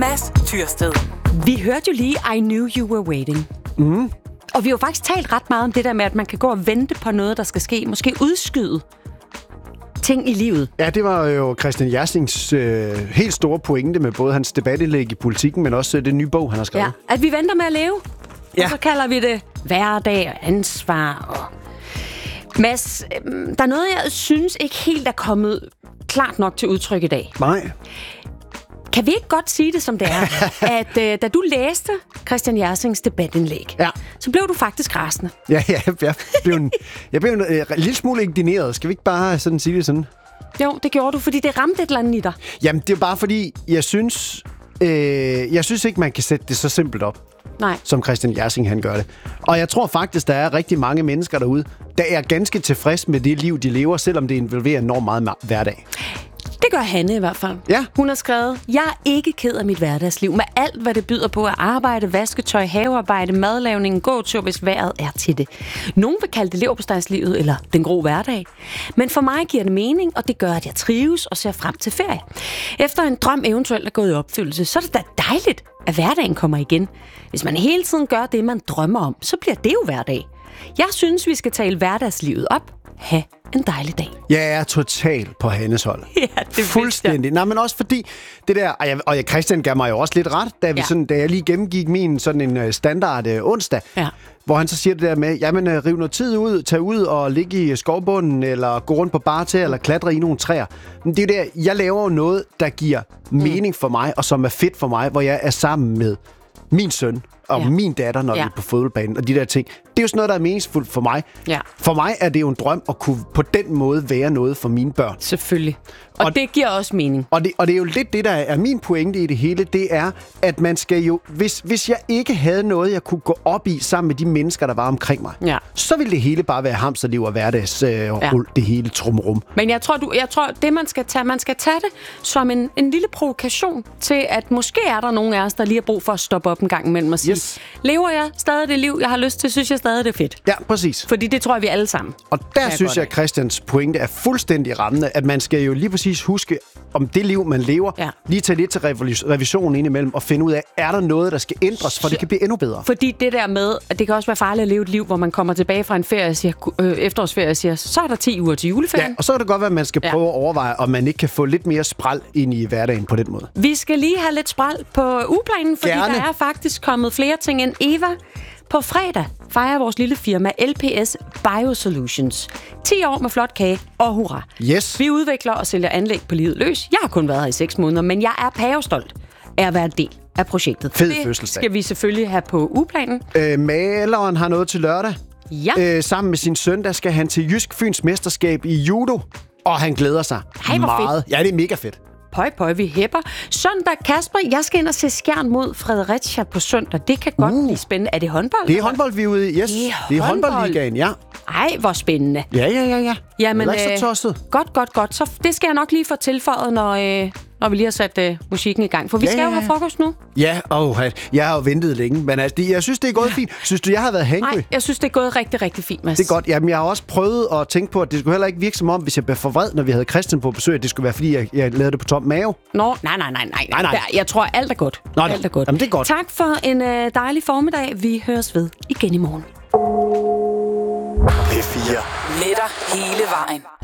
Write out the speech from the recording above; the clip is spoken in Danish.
Mads Tyrsted. Vi hørte jo lige I Knew You Were Waiting. Mm. Og vi har jo faktisk talt ret meget om det der med, at man kan gå og vente på noget, der skal ske. Måske udskyde ting i livet. Ja, det var jo Christian Jersings helt store pointe med både hans debatindlæg i Politikken, men også det nye bog, han har skrevet. Ja, at vi venter med at leve. Ja. Og så kalder vi det hverdag og ansvar. Og Mads, der er noget, jeg synes ikke helt er kommet klart nok til udtryk i dag. Nej. Kan vi ikke godt sige det, som det er? At da du læste Christian Jersings debatindlæg, så blev du faktisk rasende. Ja, jeg blev en lille smule indigneret. Skal vi ikke bare sådan sige det sådan? Jo, det gjorde du, fordi det ramte et eller andet i dig. Jamen, det er bare fordi, jeg synes ikke, man kan sætte det så simpelt op. Nej. Som Christian Jersing, han gør det. Og jeg tror faktisk, der er rigtig mange mennesker derude, der er ganske tilfreds med det liv, de lever, selvom det involverer enormt meget hverdag. Det gør Hanne i hvert fald. Ja. Hun har skrevet, jeg er ikke ked af mit hverdagsliv, med alt, hvad det byder på at arbejde, vasketøj, havearbejde, madlavning, gåtur, hvis vejret er til det. Nogen vil kalde det leverpostejslivet eller den grå hverdag. Men for mig giver det mening, og det gør, at jeg trives og ser frem til ferie. Efter en drøm eventuelt er gået i opfyldelse, så er det da dejligt, at hverdagen kommer igen. Hvis man hele tiden gør det, man drømmer om, så bliver det jo hverdag. Jeg synes, vi skal tale hverdagslivet op. Ha' en dejlig dag. Jeg er totalt på Hannes hold. Ja, det fuldstændig. Nej, men også fordi det der, og Christian gav mig jo også lidt ret, da jeg lige gennemgik min sådan en standard onsdag, hvor han så siger det der med, jamen riv noget tid ud, tag ud og ligge i skovbunden, eller gå rundt på barter, eller klatre i nogle træer. Men det er der, jeg laver jo noget, der giver mening for mig, og som er fedt for mig, hvor jeg er sammen med min søn og min datter, når vi er på fodboldbanen, og de der ting. Det er jo sådan noget, der er meningsfuldt for mig. Ja. For mig er det jo en drøm at kunne på den måde være noget for mine børn. Selvfølgelig. Og det giver også mening. Og det er jo lidt det, der er min pointe i det hele, det er, at man skal jo... Hvis jeg ikke havde noget, jeg kunne gå op i sammen med de mennesker, der var omkring mig, så ville det hele bare være hamsterliv og hverdagsrul, det hele trumrum. Men jeg tror, det man skal tage det som en lille provokation til, at måske er der nogen af os, der lige har brug for at stoppe op en gang imellem og sige, lever jeg stadig det liv, jeg har lyst til, synes jeg stadig, det er fedt. Ja, præcis. Fordi det tror jeg, vi alle sammen. Og der synes jeg, at Christians pointe er fuldstændig rammende, at man skal jo lige præcis huske, om det liv, man lever, lige tage lidt til revision indimellem, og finde ud af, er der noget, der skal ændres, for det kan blive endnu bedre. Fordi det der med, at det kan også være farligt at leve et liv, hvor man kommer tilbage fra en ferie og siger, efterårsferie og siger, så er der 10 uger til juleferien. Ja, og så kan det godt være, at man skal prøve at overveje, om man ikke kan få lidt mere spræl ind i hverdagen på den måde. Vi skal lige have lidt spræl på ugeplanen, fordi der er faktisk kommet flere ting end Eva. På fredag fejrer vores lille firma LPS Biosolutions 10 år med flot kage og hurra. Yes. Vi udvikler og sælger anlæg på livet løs. Jeg har kun været her i 6 måneder, men jeg er pavestolt af at være en del af projektet. Fed fødselsdag. Det skal vi selvfølgelig have på ugeplanen. Maleren har noget til lørdag. Ja. Sammen med sin søn, der skal han til Jysk Fyns mesterskab i judo, og han glæder sig meget. Fedt. Ja, det er mega fedt. Pøj, vi hæpper. Søndag, Kasper, jeg skal ind og se Skjern mod Fredericia på søndag. Det kan godt blive spændende. Er det håndbold? Det er håndbold, vi er ude i. Yes. Det er håndboldligaen, ja. Ej, hvor spændende. Ja. Jamen, det er ikke så tosset. Godt. Så det skal jeg nok lige få tilføjet, når vi lige har sat musikken i gang. For vi skal jo have frokost nu. Ja, jeg har jo ventet længe, men altså, jeg synes, det er gået fint. Synes du, jeg har været hangry? Nej, jeg synes, det er gået rigtig, rigtig fint, Mads. Det er godt. Jamen, jeg har også prøvet at tænke på, at det skulle heller ikke virke som om, hvis jeg blev for vred, når vi havde Christian på besøg, at det skulle være, fordi jeg lavede det på tom mave. Nå, nej. Jeg tror, alt er godt. Alt er godt. Jamen, det er godt. Tak for en dejlig formiddag. Vi høres ved igen i morgen. P4. Med dig hele vejen.